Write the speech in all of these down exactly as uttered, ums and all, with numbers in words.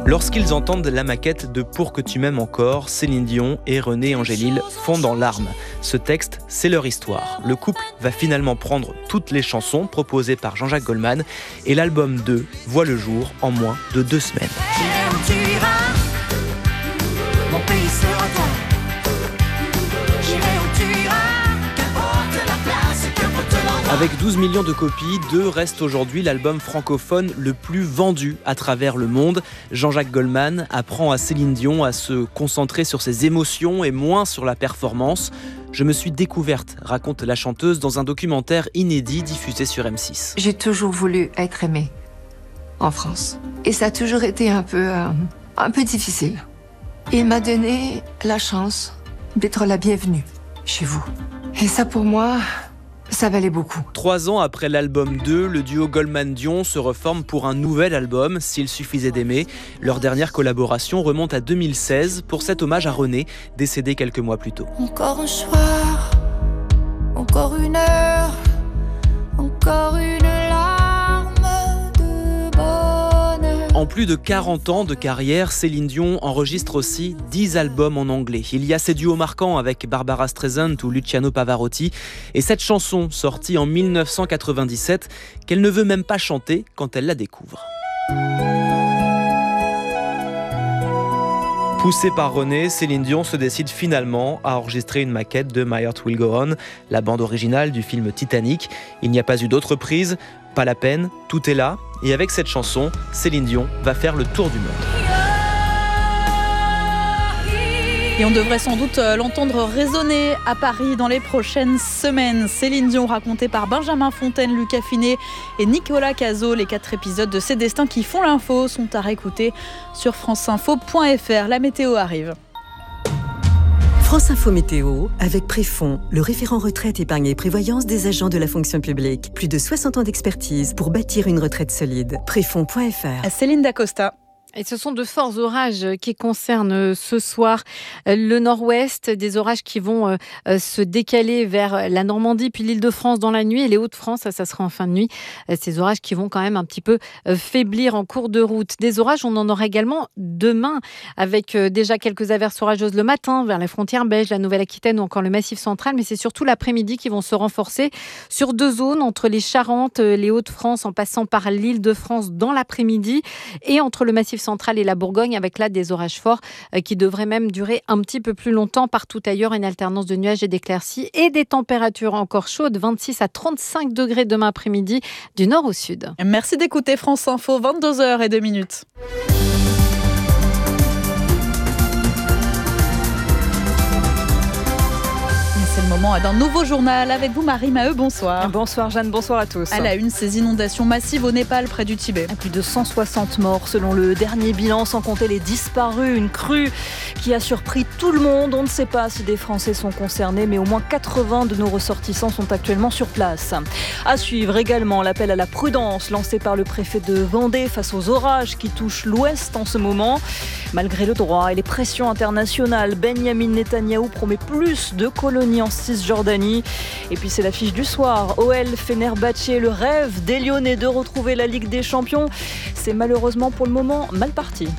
Lorsqu'ils entendent la maquette de Pour que tu m'aimes encore, Céline Dion et René Angélil fondent en larmes. Ce texte, c'est leur histoire. Le couple va finalement prendre toutes les chansons proposées par Jean-Jacques Goldman et l'album deux voit le jour en moins de deux semaines. Mon pays sera toi. J'irai où tu iras, qu'importe la place, qu'importe l'endroit. Avec douze millions de copies, deux reste aujourd'hui l'album francophone le plus vendu à travers le monde. Jean-Jacques Goldman apprend à Céline Dion à se concentrer sur ses émotions et moins sur la performance. Je me suis découverte, raconte la chanteuse dans un documentaire inédit diffusé sur M six. J'ai toujours voulu être aimée en France. Et ça a toujours été un peu, euh, un peu difficile. Il m'a donné la chance d'être la bienvenue chez vous. Et ça, pour moi, ça valait beaucoup. Trois ans après l'album deux, le duo Goldman-Dion se reforme pour un nouvel album, S'il suffisait d'aimer. Leur dernière collaboration remonte à deux mille seize pour cet hommage à René, décédé quelques mois plus tôt. Encore un soir, encore une heure, encore une larme de bonheur. En plus de quarante ans de carrière, Céline Dion enregistre aussi dix albums en anglais. Il y a ses duos marquants avec Barbara Streisand ou Luciano Pavarotti. Et cette chanson, sortie en dix-neuf cent quatre-vingt-dix-sept, qu'elle ne veut même pas chanter quand elle la découvre. Poussée par René, Céline Dion se décide finalement à enregistrer une maquette de My Heart Will Go On, la bande originale du film Titanic. Il n'y a pas eu d'autre prise, pas la peine, tout est là. Et avec cette chanson, Céline Dion va faire le tour du monde. Et on devrait sans doute l'entendre résonner à Paris dans les prochaines semaines. Céline Dion racontée par Benjamin Fontaine, Lucas Finet et Nicolas Cazot. Les quatre épisodes de Ces Destins qui font l'info sont à réécouter sur franceinfo point f r. La météo arrive. France Info Météo, avec Préfond, le référent retraite, épargne et prévoyance des agents de la fonction publique. Plus de soixante ans d'expertise pour bâtir une retraite solide. Préfond point f r. Céline Dacosta. Et ce sont de forts orages qui concernent ce soir le nord-ouest, des orages qui vont se décaler vers la Normandie puis l'Île-de-France dans la nuit et les Hauts-de-France, ça, ça sera en fin de nuit. Ces orages qui vont quand même un petit peu faiblir en cours de route. Des orages, on en aura également demain avec déjà quelques averses orageuses le matin vers les frontières belges, la Nouvelle-Aquitaine ou encore le Massif central, mais c'est surtout l'après-midi qui vont se renforcer sur deux zones, entre les Charentes, les Hauts-de-France en passant par l'Île-de-France dans l'après-midi et entre le Massif centrale et la Bourgogne avec là des orages forts qui devraient même durer un petit peu plus longtemps. Partout ailleurs, une alternance de nuages et d'éclaircies et des températures encore chaudes, vingt-six à trente-cinq degrés demain après-midi du nord au sud. Merci d'écouter France Info, vingt-deux heures zéro deux minutes. C'est le moment d'un nouveau journal avec vous, Marie Maheu. Bonsoir. Bonsoir Jeanne, bonsoir à tous. À la une, ces inondations massives au Népal, près du Tibet. Plus de cent soixante morts selon le dernier bilan, sans compter les disparus. Une crue qui a surpris tout le monde. On ne sait pas si des Français sont concernés, mais au moins quatre-vingts de nos ressortissants sont actuellement sur place. À suivre également l'appel à la prudence lancé par le préfet de Vendée face aux orages qui touchent l'Ouest en ce moment. Malgré le droit et les pressions internationales, Benyamin Netanyahou promet plus de colonies en Cisjordanie. Et puis c'est l'affiche du soir. O L Fenerbahçe, le rêve des Lyonnais de retrouver la Ligue des Champions. C'est malheureusement pour le moment mal parti.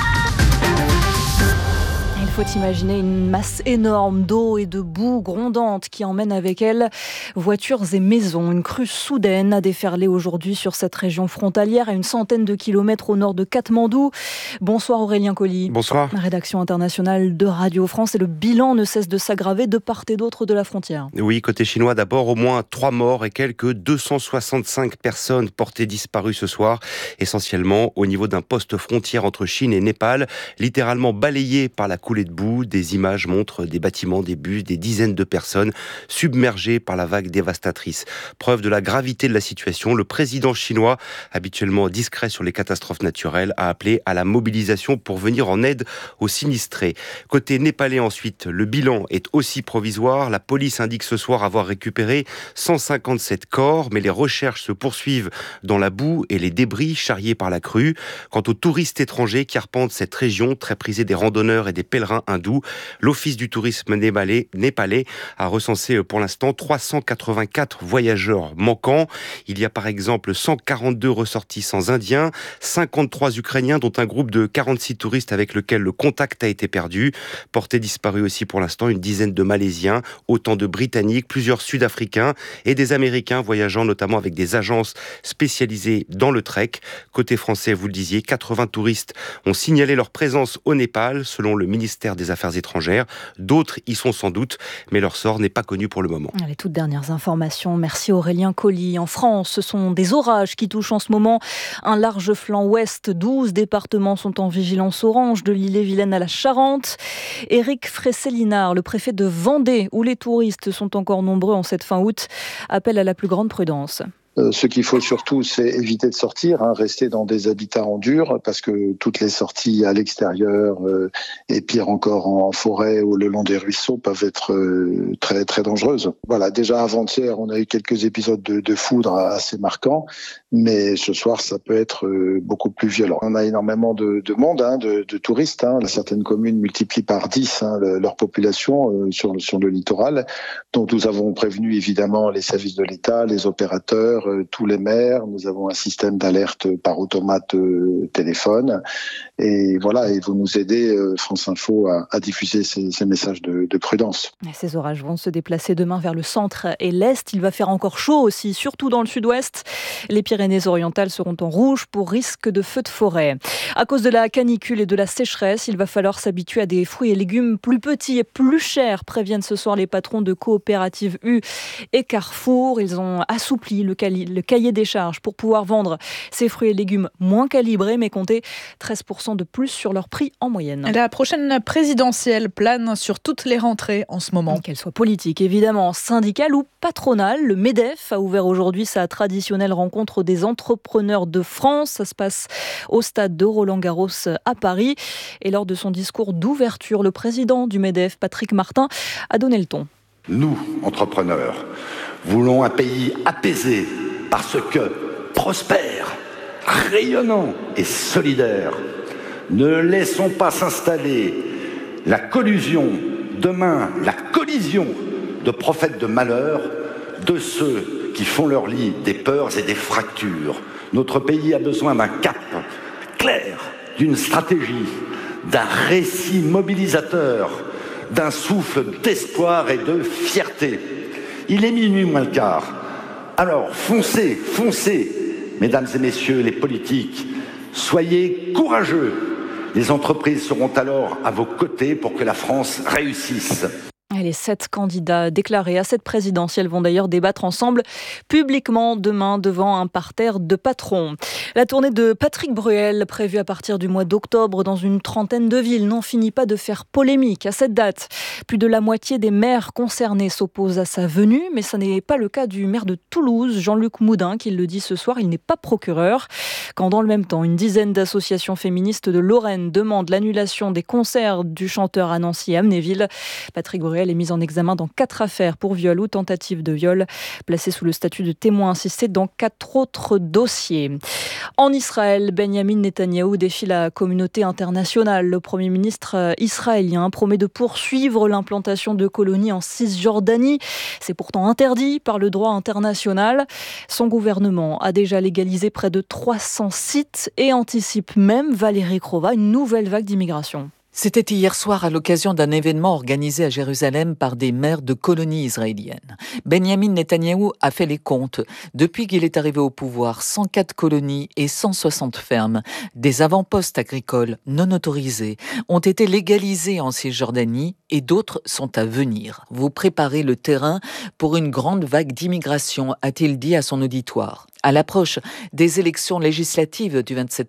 Il faut imaginer une masse énorme d'eau et de boue grondante qui emmène avec elle voitures et maisons. Une crue soudaine a déferlé aujourd'hui sur cette région frontalière à une centaine de kilomètres au nord de Katmandou. Bonsoir Aurélien Colly. Bonsoir. La rédaction internationale de Radio France et le bilan ne cesse de s'aggraver de part et d'autre de la frontière. Oui, côté chinois d'abord, au moins trois morts et quelques deux cent soixante-cinq personnes portées disparues ce soir, essentiellement au niveau d'un poste frontière entre Chine et Népal, littéralement balayé par la coulée de boue. Des images montrent des bâtiments, des bus, des dizaines de personnes submergées par la vague dévastatrice. Preuve de la gravité de la situation, le président chinois, habituellement discret sur les catastrophes naturelles, a appelé à la mobilisation pour venir en aide aux sinistrés. Côté népalais ensuite, le bilan est aussi provisoire. La police indique ce soir avoir récupéré cent cinquante-sept corps, mais les recherches se poursuivent dans la boue et les débris charriés par la crue. Quant aux touristes étrangers qui arpentent cette région très prisée des randonneurs et des pèlerins pèlerins hindous. L'Office du tourisme népalais, népalais a recensé pour l'instant trois cent quatre-vingt-quatre voyageurs manquants. Il y a par exemple cent quarante-deux ressortissants indiens, cinquante-trois ukrainiens, dont un groupe de quarante-six touristes avec lequel le contact a été perdu. Portés disparus aussi pour l'instant une dizaine de Malaisiens, autant de Britanniques, plusieurs Sud-Africains et des Américains voyageant notamment avec des agences spécialisées dans le trek. Côté français, vous le disiez, quatre-vingts touristes ont signalé leur présence au Népal, selon le ministère des Affaires étrangères. D'autres y sont sans doute, mais leur sort n'est pas connu pour le moment. Les toutes dernières informations, merci Aurélien Colly. En France, ce sont des orages qui touchent en ce moment un large flanc ouest. douze départements sont en vigilance orange, de l'Ille-et-Vilaine à la Charente. Éric Fressé-Linard, le préfet de Vendée, où les touristes sont encore nombreux en cette fin août, appelle à la plus grande prudence. Euh, ce qu'il faut surtout, c'est éviter de sortir, hein, rester dans des habitats en dur, parce que toutes les sorties à l'extérieur, euh, et pire encore en forêt ou le long des ruisseaux, peuvent être euh, très très dangereuses. Voilà, déjà avant-hier, on a eu quelques épisodes de, de foudre assez marquants, mais ce soir, ça peut être euh, beaucoup plus violent. On a énormément de, de monde, hein, de, de touristes. Hein. Certaines communes multiplient par dix hein, le, leur population euh, sur, sur le littoral. Donc nous avons prévenu évidemment les services de l'État, les opérateurs, tous les maires. Nous avons un système d'alerte par automate euh, téléphone. Et voilà, ils vont nous aider, euh, France Info, à, à diffuser ces, ces messages de, de prudence. Et ces orages vont se déplacer demain vers le centre et l'est. Il va faire encore chaud aussi, surtout dans le sud-ouest. Les Pyrénées-Orientales seront en rouge pour risque de feux de forêt. À cause de la canicule et de la sécheresse, il va falloir s'habituer à des fruits et légumes plus petits et plus chers, préviennent ce soir les patrons de coopératives U et Carrefour. Ils ont assoupli le, cali- le cahier des charges pour pouvoir vendre ces fruits et légumes moins calibrés, mais compter treize pour cent de plus sur leur prix en moyenne. La prochaine présidentielle plane sur toutes les rentrées en ce moment. Qu'elle soit politique, évidemment, syndicale ou patronale, le MEDEF a ouvert aujourd'hui sa traditionnelle rencontre des entrepreneurs de France. Ça se passe au stade de Roland-Garros à Paris. Et lors de son discours d'ouverture, le président du MEDEF, Patrick Martin, a donné le ton. Nous, entrepreneurs, voulons un pays apaisé parce que prospère, rayonnant et solidaire. Ne laissons pas s'installer la collusion, demain la collision de prophètes de malheur, de ceux qui font leur lit des peurs et des fractures. Notre pays a besoin d'un cap clair, d'une stratégie, d'un récit mobilisateur, d'un souffle d'espoir et de fierté. Il est minuit moins le quart. Alors foncez, foncez, mesdames et messieurs les politiques, soyez courageux. Les entreprises seront alors à vos côtés pour que la France réussisse. Les sept candidats déclarés à cette présidentielle vont d'ailleurs débattre ensemble publiquement demain devant un parterre de patrons. La tournée de Patrick Bruel, prévue à partir du mois d'octobre dans une trentaine de villes, n'en finit pas de faire polémique. À cette date, plus de la moitié des maires concernés s'opposent à sa venue, mais ce n'est pas le cas du maire de Toulouse, Jean-Luc Moudin, qui le dit ce soir, il n'est pas procureur. Quand dans le même temps, une dizaine d'associations féministes de Lorraine demandent l'annulation des concerts du chanteur à Nancy et Amnéville, Patrick Bruel est mis en examen dans quatre affaires pour viol ou tentative de viol, placé sous le statut de témoin assisté dans quatre autres dossiers. En Israël, Benjamin Netanyahou défie la communauté internationale. Le Premier ministre israélien promet de poursuivre l'implantation de colonies en Cisjordanie. C'est pourtant interdit par le droit international. Son gouvernement a déjà légalisé près de trois cents sites et anticipe même, Valérie Crova, une nouvelle vague d'immigration. C'était hier soir à l'occasion d'un événement organisé à Jérusalem par des maires de colonies israéliennes. Benjamin Netanyahou a fait les comptes. Depuis qu'il est arrivé au pouvoir, cent quatre colonies et cent soixante fermes, des avant-postes agricoles non autorisés, ont été légalisés en Cisjordanie et d'autres sont à venir. Vous préparez le terrain pour une grande vague d'immigration, a-t-il dit à son auditoire. À l'approche des élections législatives du vingt-sept